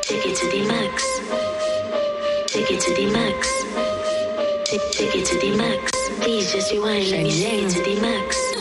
Take it to the max. Take it to the max. Take it to the max. Please just rewind. Let me take it to the max.